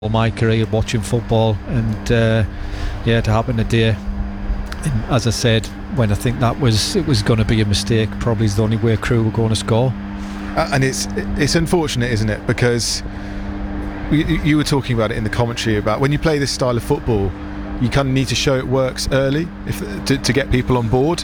all my career watching football, and to happen today, and as I said, when I think it was going to be a mistake, probably is the only way Crewe were going to score. And it's unfortunate, isn't it? Because you were talking about it in the commentary about when you play this style of football, you kind of need to show it works early to get people on board.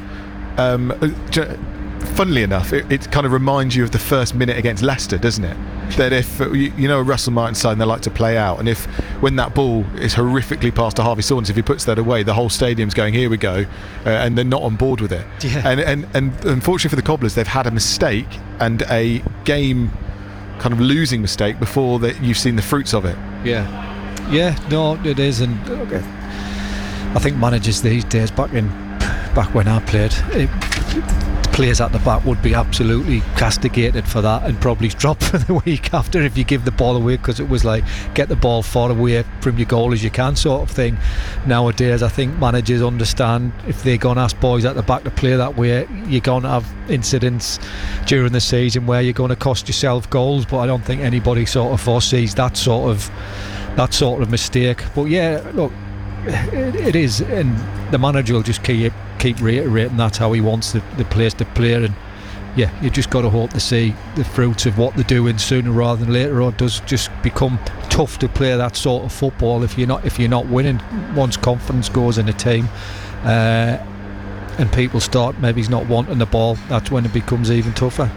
Funnily enough, it kind of reminds you of the first minute against Leicester, doesn't it? That if you know Russell Martin's side, and they like to play out, and if when that ball is horrifically passed to Harvey Saunders, if he puts that away, the whole stadium's going, here we go, and they're not on board with it. Yeah. And unfortunately for the Cobblers, they've had a mistake and a game kind of losing mistake before that you've seen the fruits of it. Yeah, no, it is, and I think managers these days, back when I played, players at the back would be absolutely castigated for that and probably dropped for the week after if you give the ball away, because it was like, get the ball far away from your goal as you can sort of thing. Nowadays I think managers understand if they're going to ask boys at the back to play that way, you're going to have incidents during the season where you're going to cost yourself goals, but I don't think anybody sort of foresees that sort of mistake. But yeah, look, it is, and the manager will just keep reiterating that's how he wants the players to play, and yeah, you just got to hope to see the fruits of what they're doing sooner rather than later, or it does just become tough to play that sort of football if you're not winning. Once confidence goes in a team, and people start maybe not wanting the ball, that's when it becomes even tougher.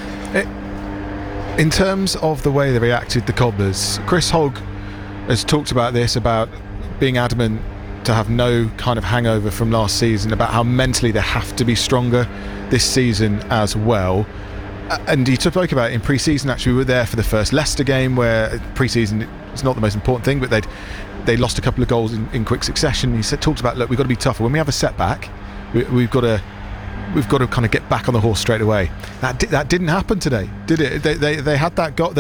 In terms of the way they reacted, the Cobblers, Chris Hogg has talked about this, about being adamant to have no kind of hangover from last season, about how mentally they have to be stronger this season as well. And he spoke about it in pre-season. Actually, we were there for the first Leicester game, where pre-season is not the most important thing, but they lost a couple of goals in quick succession. He talked about, look, we've got to be tougher when we have a setback. We've got to kind of get back on the horse straight away. That didn't happen today, did it? They had that goal.